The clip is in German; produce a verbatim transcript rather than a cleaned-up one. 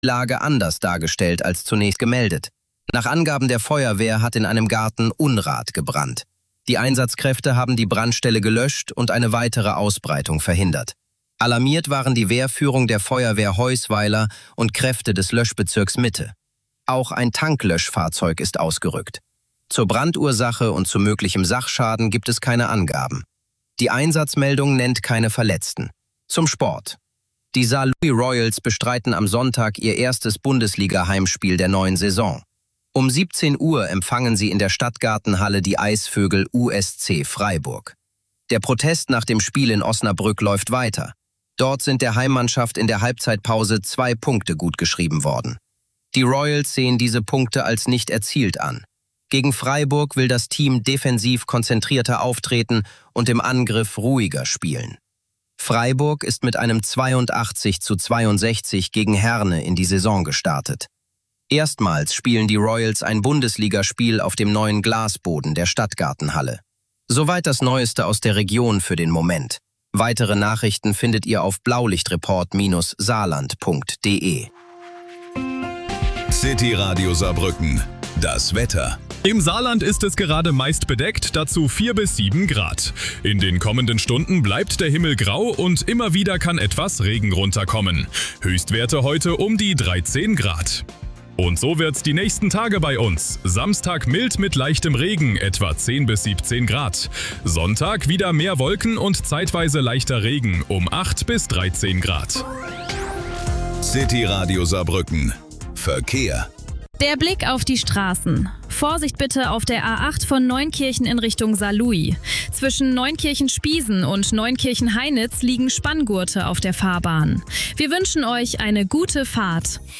Lage anders dargestellt als zunächst gemeldet. Nach Angaben der Feuerwehr hat in einem Garten Unrat gebrannt. Die Einsatzkräfte haben die Brandstelle gelöscht und eine weitere Ausbreitung verhindert. Alarmiert waren die Wehrführung der Feuerwehr Heusweiler und Kräfte des Löschbezirks Mitte. Auch ein Tanklöschfahrzeug ist ausgerückt. Zur Brandursache und zu möglichem Sachschaden gibt es keine Angaben. Die Einsatzmeldung nennt keine Verletzten. Zum Sport. Die Saarlouis Royals bestreiten am Sonntag ihr erstes Bundesliga-Heimspiel der neuen Saison. Um siebzehn Uhr empfangen sie in der Stadtgartenhalle die Eisvögel U S C Freiburg. Der Protest nach dem Spiel in Osnabrück läuft weiter. Dort sind der Heimmannschaft in der Halbzeitpause zwei Punkte gutgeschrieben worden. Die Royals sehen diese Punkte als nicht erzielt an. Gegen Freiburg will das Team defensiv konzentrierter auftreten und im Angriff ruhiger spielen. Freiburg ist mit einem zweiundachtzig zu zweiundsechzig gegen Herne in die Saison gestartet. Erstmals spielen die Royals ein Bundesligaspiel auf dem neuen Glasboden der Stadtgartenhalle. Soweit das Neueste aus der Region für den Moment. Weitere Nachrichten findet ihr auf blaulichtreport Bindestrich saarland Punkt de. City Radio Saarbrücken. Das Wetter. Im Saarland ist es gerade meist bedeckt, dazu vier bis sieben Grad. In den kommenden Stunden bleibt der Himmel grau und immer wieder kann etwas Regen runterkommen. Höchstwerte heute um die dreizehn Grad. Und so wird's die nächsten Tage bei uns. Samstag mild mit leichtem Regen, etwa zehn bis siebzehn Grad. Sonntag wieder mehr Wolken und zeitweise leichter Regen, um acht bis dreizehn Grad. City Radio Saarbrücken. Verkehr. Der Blick auf die Straßen. Vorsicht bitte auf der A acht von Neunkirchen in Richtung Saarlouis. Zwischen Neunkirchen-Spiesen und Neunkirchen-Heinitz liegen Spanngurte auf der Fahrbahn. Wir wünschen euch eine gute Fahrt.